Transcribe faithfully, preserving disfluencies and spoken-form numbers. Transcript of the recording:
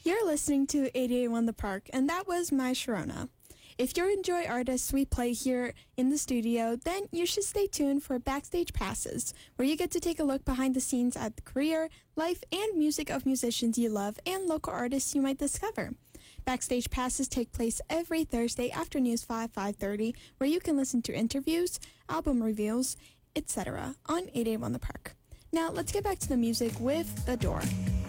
You're listening to eighty-eight one The Park, and that was My Sharona. If you enjoy artists we play here in the studio, then you should stay tuned for Backstage Passes, where you get to take a look behind the scenes at the career, life, and music of musicians you love and local artists you might discover. Backstage Passes take place every Thursday after News five, five thirty, where you can listen to interviews, album reviews, et cetera on eighty-eight one The Park. Now, let's get back to the music with The Door.